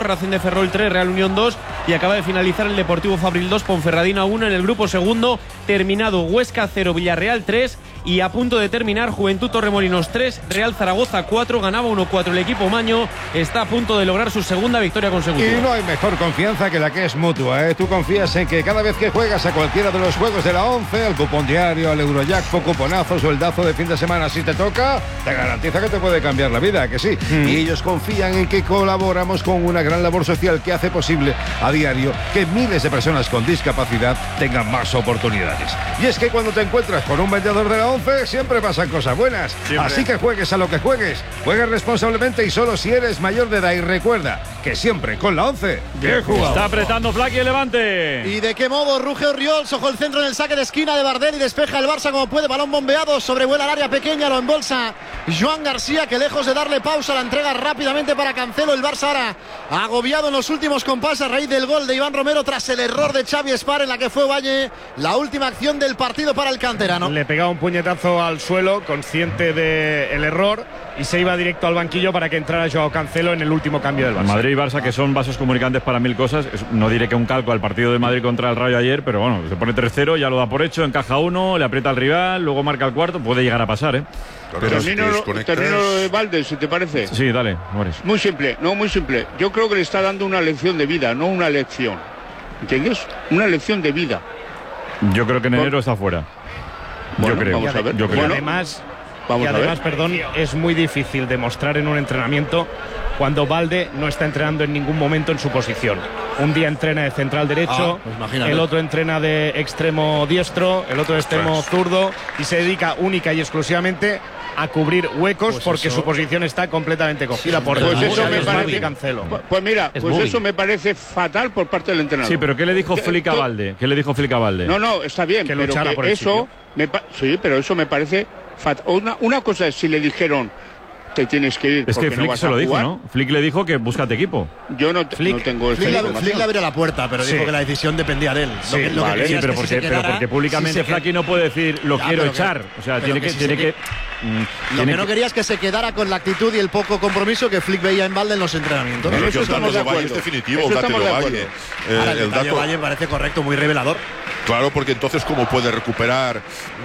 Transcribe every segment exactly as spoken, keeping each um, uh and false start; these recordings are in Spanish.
Racing de Ferrol tres, Real Unión dos, y acaba de finalizar el Deportivo Fabril dos, Ponferradina uno. En el grupo segundo, terminado Huesca cero, Villarreal tres, y a punto de terminar Juventud Torremolinos tres, Real Zaragoza cuatro. Ganaba uno cuatro el equipo maño, está a punto de lograr su segunda victoria consecutiva. Y no hay mejor confianza que la que es mutua, ¿eh? Tú confías en que cada vez que juegas a cualquiera de los juegos de la once, al cupón diario, al Eurojackpot, cuponazo, sueldazo de fin de semana, si te toca, te garantiza que te puede cambiar la vida, que sí. Mm. Y ellos confían en que colaboramos con una gran labor social que hace posible a diario que miles de personas con discapacidad tengan más oportunidades. Y es que cuando te encuentras con un vendedor de la once, siempre pasan cosas buenas. Siempre. Así que juegues a lo que juegues, juegues responsablemente y solo si eres mayor de edad. Y recuerda que siempre con la once, bien jugado. Está apretando Flaky el Levante. ¿Y de qué modo? Ruge Orriols, ojo el centro en el saque de esquina de Bardel y despeja el Barça como puede. Balón bombeado, sobrevuela el área pequeña, lo embolsa Joan García, que lejos de darle pausa la entrega rápidamente para Cancelo. El Barça ahora agobiado en los últimos compases a raíz del gol de Iván Romero tras el error de Xavi Espar en la que fue Valle la última acción del partido para el canterano. Le pegaba un puñetazo al suelo, consciente del error, y se iba directo al banquillo para que entrara Joao Cancelo en el último cambio del Barça. Madrid y Barça, que son vasos comunicantes para mil cosas. No diré que un calco al partido de Madrid contra el Rayo ayer, pero bueno, se pone tres cero, ya lo da por hecho, encaja uno, le aprieta al rival, luego marca el cuarto, puede llegar a pasar, ¿eh? Pero termino, lo, termino lo de Valdes, si te parece. Sí, dale, Mores. Muy simple, no, muy simple. Yo creo que le está dando una lección de vida, no una lección. ¿Entiendes? Una lección de vida. Yo creo que en enero está fuera. Bueno, yo creo. Vamos a ver. Yo creo. Y además, vamos y además a ver. perdón, es muy difícil demostrar en un entrenamiento cuando Valde no está entrenando en ningún momento en su posición. Un día entrena de central derecho, ah, pues el otro entrena de extremo diestro, el otro de extremo zurdo, y se dedica única y exclusivamente a cubrir huecos, pues porque eso, su posición está completamente cogida por pues eso me parece, Cancelo. Pues mira, es pues móvil. Eso me parece fatal por parte del entrenador. Sí, pero ¿qué le dijo Flick a Valde? ¿Qué le dijo Flick a Valde? No, no, está bien, que pero luchara que por el eso me sí, pero eso me parece fatal. Una, una cosa es si le dijeron te tienes que ir. Es que Flick Flick no se lo dijo, jugar. ¿no? Flick le dijo que búscate equipo. Yo no, Flick, no tengo esa Flick, la, información. Flick le abrió la puerta, pero sí. dijo que la decisión dependía de él. Sí, lo que, lo vale, que Sí, pero es que porque, si se pero quedara, porque públicamente si se Flaky no puede decir lo Ya, quiero pero que- echar. O sea, pero tiene que que, si tiene se que, qued- mm, Lo tiene que no quería es que se quedara con la actitud y el poco compromiso que Flick veía en Valde en los entrenamientos. Pero Pero eso que el dato estamos de de Valle es acuerdo. definitivo, Eso el dato estamos de de Valle. acuerdo. Eh, Ahora, el, el detalle dato, Valle me parece correcto, muy revelador. claro, porque entonces cómo puede recuperar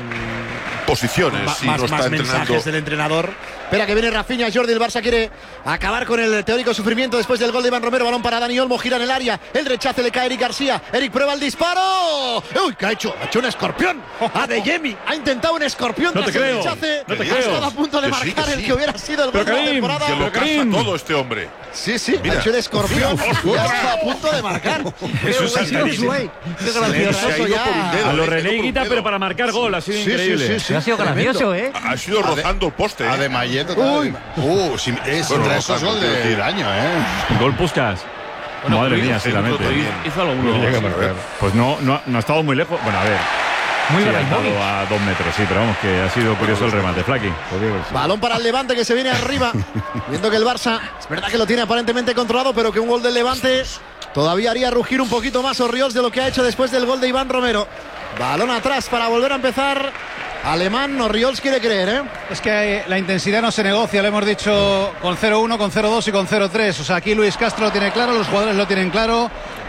mm, posiciones Ma- si más no está más entrenando. mensajes del entrenador. Espera que viene Rafinha, Jordi, el Barça quiere acabar con el teórico sufrimiento después del gol de Iván Romero. Balón para Dani Olmo, gira en el área, el rechace le cae a Eric García. Eric prueba el disparo. Uy, ¿qué ha hecho? Ha hecho un escorpión. A De Jemi ha intentado un escorpión No te tras el creo, rechace. no te Ha creo. estado a punto de Que sí, marcar que el sí. que hubiera sido el Pero gol de la Karim, temporada. Que lo Pero caza Karim. todo este hombre. Sí, sí, Mira. ha hecho el escorpión y ha estado a punto de marcar. Eso es saltadísimo. Qué Se ha gracioso ido ya. por un dedo. A lo eh, René que no por un Higuita, dedo. pero para marcar gol, ha sido Sí, sí, increíble. sí, sí. Ha sido gracioso, ¿eh? Ha sido rozando el poste. A ¿eh? de Mayet. Uy. Uh, si, es Bueno, entre no esos tanto, gol quiero de decir. daño, ¿eh? Gol Puskás. Madre mía, si la mete. Hizo alguno. Pues no, no, no ha estado muy lejos. Bueno, a ver. Muy Sí, ha Ibrahimovic. estado a dos metros, sí, pero vamos, que ha sido curioso el remate, Flaky. Balón para el Levante que se viene arriba. Viendo que el Barça, es verdad que lo tiene aparentemente controlado, pero que un gol del Levante todavía haría rugir un poquito más Orriols de lo que ha hecho después del gol de Iván Romero. Balón atrás para volver a empezar. Alemán, Orriols quiere creer, ¿eh? Es que la intensidad no se negocia, lo hemos dicho con cero uno, con cero dos y con cero tres. O sea, aquí Luis Castro lo tiene claro, los jugadores lo tienen claro.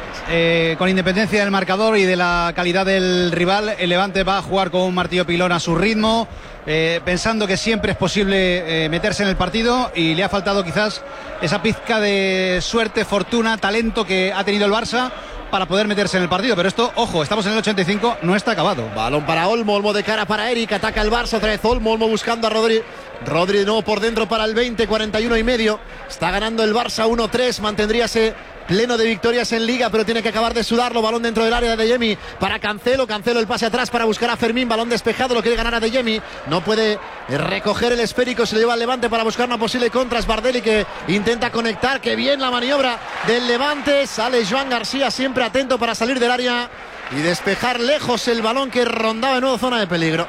Eh, con independencia del marcador y de la calidad del rival, el Levante va a jugar con un martillo pilón a su ritmo, eh, pensando que siempre es posible eh, meterse en el partido, y le ha faltado quizás esa pizca de suerte, fortuna, talento que ha tenido el Barça para poder meterse en el partido. Pero esto, ojo, estamos en el ochenta y cinco, no está acabado. Balón para Olmo, Olmo de cara para Eric, ataca el Barça, otra vez Olmo, Olmo buscando a Rodri. Rodri de nuevo por dentro para el veinte, cuarenta y uno y medio. Está ganando el Barça uno tres, mantendría ese pleno de victorias en Liga, pero tiene que acabar de sudarlo. Balón dentro del área de De Jemi para Cancelo, Cancelo el pase atrás para buscar a Fermín, balón despejado, lo quiere ganar a De Jemi, no puede recoger el esférico, se lo lleva al Levante para buscar una posible contra. Es Bardelli que intenta conectar, que bien la maniobra del Levante, sale Joan García siempre atento para salir del área y despejar lejos el balón que rondaba en nueva zona de peligro.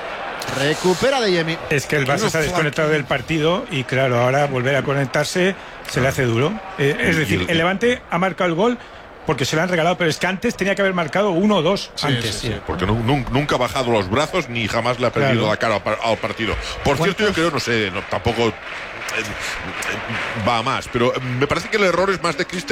Recupera De Jemi. Es que el Barça se ha desconectado del partido y claro, ahora volver a conectarse se le hace duro. Eh, es decir, el Levante ha marcado el gol porque se lo han regalado, pero es que antes tenía que haber marcado uno o dos Sí, antes. sí, sí, porque no- nun- nunca ha bajado los brazos ni jamás le ha perdido Claro. la cara al par- al partido. Por cierto, yo creo, no sé, no, tampoco eh, eh, va a más, pero me parece que el error es más de Christensen